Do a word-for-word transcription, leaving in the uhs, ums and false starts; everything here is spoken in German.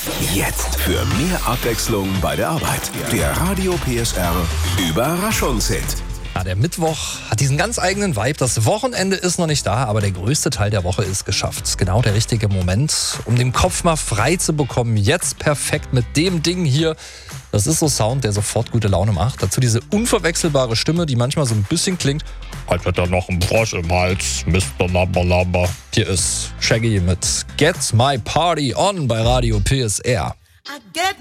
Jetzt für mehr Abwechslung bei der Arbeit. Der Radio P S R Überraschungshit. Ja, der Mittwoch hat diesen ganz eigenen Vibe. Das Wochenende ist noch nicht da, aber der größte Teil der Woche ist geschafft. Genau der richtige Moment, um den Kopf mal frei zu bekommen. Jetzt perfekt mit dem Ding hier. Das ist so Sound, der sofort gute Laune macht. Dazu diese unverwechselbare Stimme, die manchmal so ein bisschen klingt, als hätte er noch einen Frosch im Hals, Mister Lamba Lamba. Hier ist Shaggy mit Get My Party On bei Radio P S R. I get